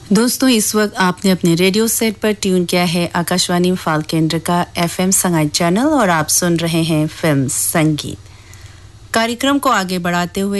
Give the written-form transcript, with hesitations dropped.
दोस्तों इस वक्त आपने अपने रेडियो सेट पर ट्यून किया है आकाशवाणी फाल केंद्र का एफएम संगीत चैनल और आप सुन रहे हैं फिल्म संगीत कार्यक्रम को आगे बढ़ाते हुए